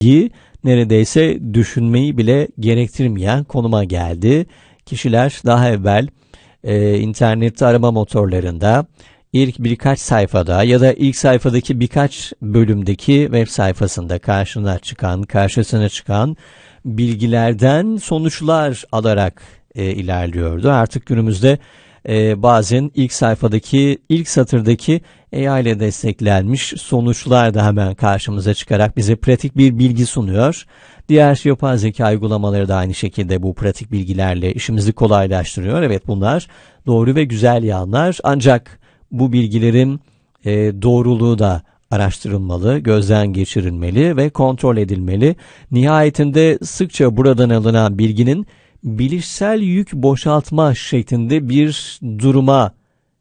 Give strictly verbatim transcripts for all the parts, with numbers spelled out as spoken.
neredeyse düşünmeyi bile gerektirmeyen konuma geldi. Kişiler daha evvel e, internette arama motorlarında ilk birkaç sayfada ya da ilk sayfadaki birkaç bölümdeki web sayfasında karşına çıkan, karşısına çıkan bilgilerden sonuçlar alarak e, ilerliyordu. Artık günümüzde e, bazen ilk sayfadaki, ilk satırdaki A I ile desteklenmiş sonuçlar da hemen karşımıza çıkarak bize pratik bir bilgi sunuyor. Diğer yapay zeka uygulamaları da aynı şekilde bu pratik bilgilerle işimizi kolaylaştırıyor. Evet, bunlar doğru ve güzel yanlar, ancak bu bilgilerin e, doğruluğu da araştırılmalı, gözden geçirilmeli ve kontrol edilmeli. Nihayetinde sıkça buradan alınan bilginin bilişsel yük boşaltma şeklinde bir duruma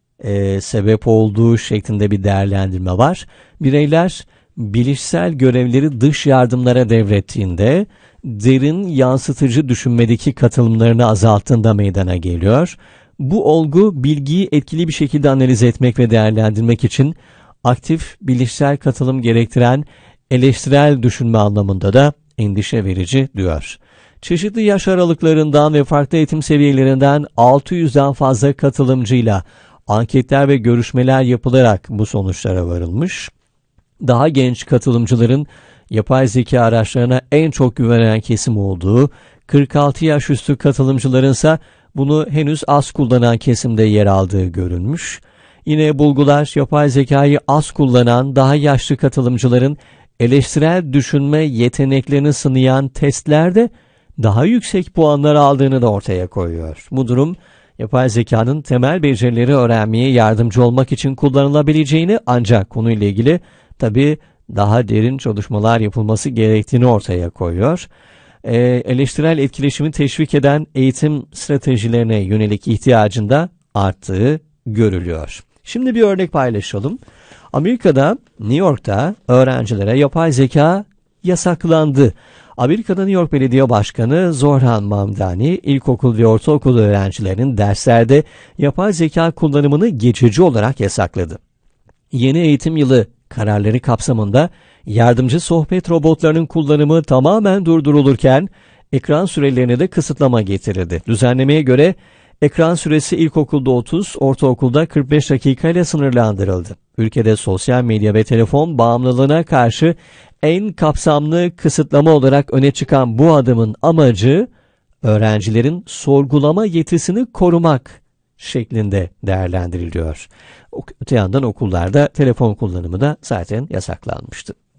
e, sebep olduğu şeklinde bir değerlendirme var. Bireyler bilişsel görevleri dış yardımlara devrettiğinde derin yansıtıcı düşünmedeki katılımlarını azalttığında meydana geliyor. Bu olgu bilgiyi etkili bir şekilde analiz etmek ve değerlendirmek için aktif bilişsel katılım gerektiren eleştirel düşünme anlamında da endişe verici diyor. Çeşitli yaş aralıklarından ve farklı eğitim seviyelerinden altı yüzden fazla katılımcıyla anketler ve görüşmeler yapılarak bu sonuçlara varılmış. Daha genç katılımcıların yapay zeka araçlarına en çok güvenen kesim olduğu, kırk altı yaş üstü katılımcıların ise bunu henüz az kullanan kesimde yer aldığı görülmüş. Yine bulgular yapay zekayı az kullanan daha yaşlı katılımcıların eleştirel düşünme yeteneklerini sınayan testlerde daha yüksek puanlar aldığını da ortaya koyuyor. Bu durum yapay zekanın temel becerileri öğrenmeye yardımcı olmak için kullanılabileceğini, ancak konuyla ilgili tabii daha derin çalışmalar yapılması gerektiğini ortaya koyuyor. Ee, eleştirel etkileşimi teşvik eden eğitim stratejilerine yönelik ihtiyacın da arttığı görülüyor. Şimdi bir örnek paylaşalım. Amerika'da, New York'ta öğrencilere yapay zeka yasaklandı. Amerika'da New York Belediye Başkanı Zohran Mamdani, ilkokul ve ortaokul öğrencilerinin derslerde yapay zeka kullanımını geçici olarak yasakladı. Yeni eğitim yılı kararları kapsamında yardımcı sohbet robotlarının kullanımı tamamen durdurulurken ekran sürelerine de kısıtlama getirildi. Düzenlemeye göre ekran süresi ilkokulda otuz, ortaokulda kırk beş dakika ile sınırlandırıldı. Ülkede sosyal medya ve telefon bağımlılığına karşı en kapsamlı kısıtlama olarak öne çıkan bu adımın amacı öğrencilerin sorgulama yetisini korumak şeklinde değerlendiriliyor. Öte yandan okullarda telefon kullanımı da zaten yasaklanmıştı.